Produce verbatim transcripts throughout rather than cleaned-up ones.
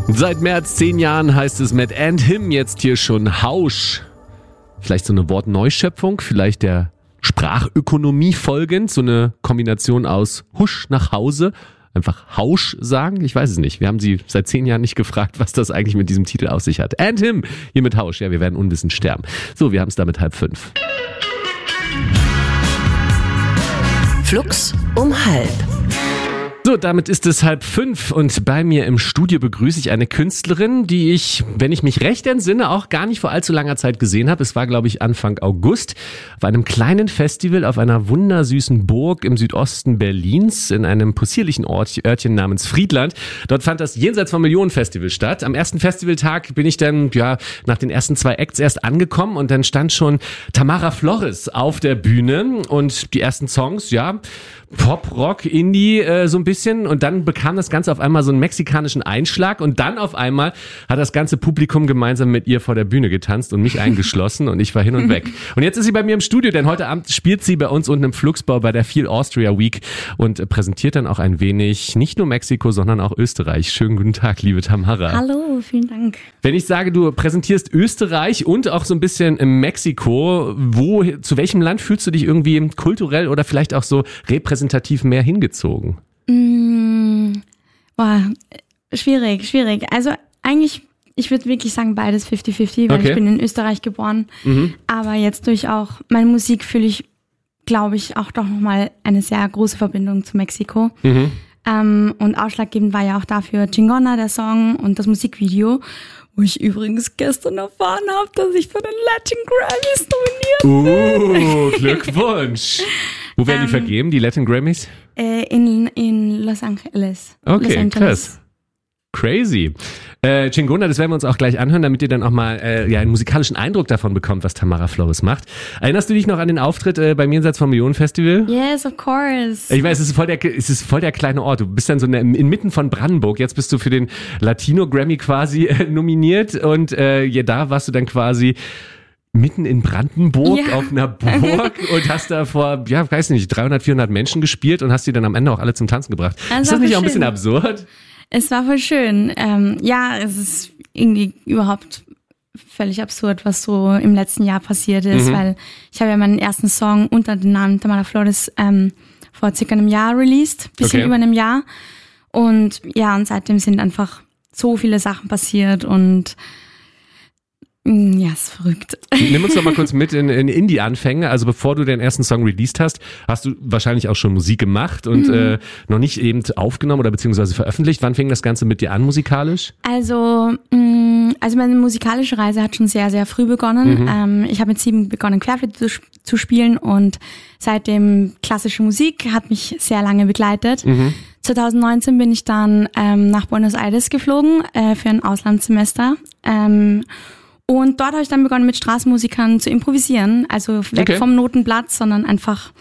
Seit mehr als zehn Jahren heißt es mit And Him jetzt hier schon Hausch. Vielleicht so eine Wortneuschöpfung, vielleicht der Sprachökonomie folgend, so eine Kombination aus Husch nach Hause, einfach Hausch sagen, ich weiß es nicht. Wir haben sie seit zehn Jahren nicht gefragt, was das eigentlich mit diesem Titel auf sich hat. And Him, hier mit Hausch, ja, wir werden unwissend sterben. So, wir haben es damit halb fünf. Flux um halb. So, damit ist es halb fünf und bei mir im Studio begrüße ich eine Künstlerin, die ich, wenn ich mich recht entsinne, auch gar nicht vor allzu langer Zeit gesehen habe. Es war, glaube ich, Anfang August auf einem kleinen Festival auf einer wundersüßen Burg im Südosten Berlins in einem possierlichen Ort, Örtchen namens Friedland. Dort fand das Jenseits von Millionen Festival statt. Am ersten Festivaltag bin ich dann, ja, nach den ersten zwei Acts erst angekommen und dann stand schon Tamara Flores auf der Bühne und die ersten Songs, ja, Pop, Rock, Indie, äh, so ein bisschen und dann bekam das Ganze auf einmal so einen mexikanischen Einschlag und dann auf einmal hat das ganze Publikum gemeinsam mit ihr vor der Bühne getanzt und mich eingeschlossen und ich war hin und weg. Und jetzt ist sie bei mir im Studio, denn heute Abend spielt sie bei uns unten im Flugsbau bei der Feel Austria Week und präsentiert dann auch ein wenig nicht nur Mexiko, sondern auch Österreich. Schönen guten Tag, liebe Tamara. Hallo, vielen Dank. Wenn ich sage, du präsentierst Österreich und auch so ein bisschen Mexiko, wo, zu welchem Land fühlst du dich irgendwie kulturell oder vielleicht auch so repräsentativ mehr hingezogen? Mm, boah, schwierig, schwierig. Also eigentlich, ich würde wirklich sagen beides fifty fifty, weil okay. ich bin in Österreich geboren. Mhm. Aber jetzt durch auch meine Musik fühle ich, glaube ich, auch doch nochmal eine sehr große Verbindung zu Mexiko. Mhm. Ähm, und ausschlaggebend war ja auch dafür Chingona, der Song und das Musikvideo, wo ich übrigens gestern erfahren habe, dass ich für den Latin Grammys nominiert bin. Oh, Glückwunsch. Wo werden ähm, die vergeben, die Latin Grammys? Äh, in, in Los Angeles. Okay, Los Angeles. Krass. Crazy. Äh, Chingona, das werden wir uns auch gleich anhören, damit ihr dann auch mal äh, ja, einen musikalischen Eindruck davon bekommt, was Tamara Flores macht. Erinnerst du dich noch an den Auftritt äh, beim Jenseits vom Millionen Festival? Yes, of course. Ich weiß, es ist voll der, es ist voll der kleine Ort. Du bist dann so eine, inmitten von Brandenburg. Jetzt bist du für den Latino Grammy quasi äh, nominiert und äh, ja, da warst du dann quasi mitten in Brandenburg ja. auf einer Burg und hast da vor, ja, weiß nicht, dreihundert, vierhundert Menschen gespielt und hast die dann am Ende auch alle zum Tanzen gebracht. Das ist das nicht auch ein bisschen absurd? Es war voll schön. Ähm, ja, es ist irgendwie überhaupt völlig absurd, was so im letzten Jahr passiert ist, mhm. weil ich habe ja meinen ersten Song unter dem Namen Tamara Flores ähm, vor circa einem Jahr released, bisschen okay. über einem Jahr. Und ja, und seitdem sind einfach so viele Sachen passiert und ja, ist verrückt. Nimm uns doch mal kurz mit in, in Indie-Anfänge. Also bevor du den ersten Song released hast, hast du wahrscheinlich auch schon Musik gemacht und mhm. äh, noch nicht eben aufgenommen oder beziehungsweise veröffentlicht. Wann fing das Ganze mit dir an musikalisch? Also, mh, also meine musikalische Reise hat schon sehr, sehr früh begonnen. Mhm. Ähm, ich habe mit sieben begonnen, Querflöte zu, zu spielen und seitdem klassische Musik hat mich sehr lange begleitet. Mhm. zwanzig neunzehn bin ich dann ähm, nach Buenos Aires geflogen äh, für ein Auslandssemester. Ähm, Und dort habe ich dann begonnen, mit Straßenmusikern zu improvisieren. Also weg okay. vom Notenblatt, sondern einfach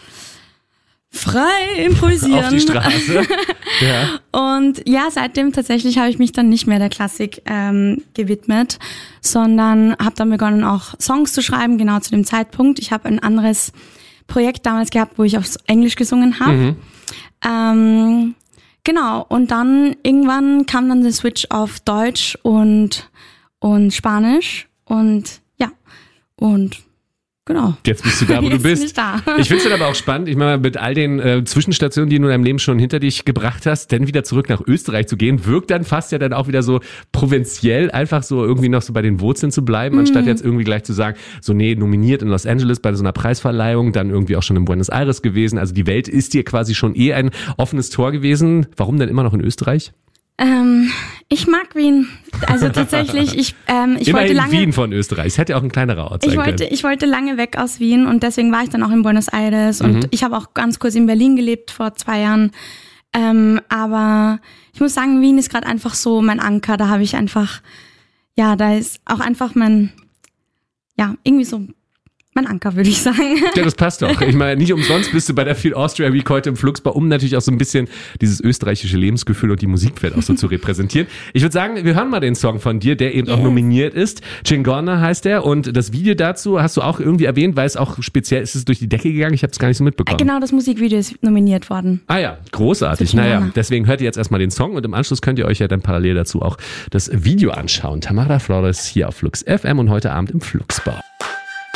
frei improvisieren. Auf die Straße. Ja. Und ja, seitdem tatsächlich habe ich mich dann nicht mehr der Klassik ähm, gewidmet, sondern habe dann begonnen, auch Songs zu schreiben, genau zu dem Zeitpunkt. Ich habe ein anderes Projekt damals gehabt, wo ich auf Englisch gesungen habe. Mhm. Ähm, genau, und dann irgendwann kam dann der Switch auf Deutsch und, und Spanisch. Und ja, und genau. Jetzt bist du da, wo du bist. Ich, da. ich finde es dann aber auch spannend, ich meine, mit all den äh, Zwischenstationen, die du in deinem Leben schon hinter dich gebracht hast, dann wieder zurück nach Österreich zu gehen, wirkt dann fast ja dann auch wieder so provinziell, einfach so irgendwie noch so bei den Wurzeln zu bleiben, mm. anstatt jetzt irgendwie gleich zu sagen, so nee, nominiert in Los Angeles bei so einer Preisverleihung, dann irgendwie auch schon in Buenos Aires gewesen. Also die Welt ist dir quasi schon eh ein offenes Tor gewesen. Warum denn immer noch in Österreich? Ähm, ich mag Wien. Also tatsächlich, ich, ähm, ich Immerhin wollte lange... Wien von Österreich. Es hätte ja auch ein kleinerer Ort sein ich wollte, können. Ich wollte lange weg aus Wien und deswegen war ich dann auch in Buenos Aires und mhm. ich habe auch ganz kurz in Berlin gelebt vor zwei Jahren. Ähm, aber ich muss sagen, Wien ist gerade einfach so mein Anker. Da habe ich einfach, ja, da ist auch einfach mein, ja, irgendwie so mein Anker, würde ich sagen. Ja, das passt doch. Ich meine, nicht umsonst bist du bei der Feel Austria Week heute im Flugsbar, um natürlich auch so ein bisschen dieses österreichische Lebensgefühl und die Musikwelt auch so zu repräsentieren. Ich würde sagen, wir hören mal den Song von dir, der eben yes. auch nominiert ist. Chingona heißt er und das Video dazu hast du auch irgendwie erwähnt, weil es auch speziell ist, es durch die Decke gegangen. Ich habe es gar nicht so mitbekommen. Genau, das Musikvideo ist nominiert worden. Ah ja, großartig. Naja, deswegen hört ihr jetzt erstmal den Song und im Anschluss könnt ihr euch ja dann parallel dazu auch das Video anschauen. Tamara Flores hier auf Flux F M und heute Abend im Flugsbar.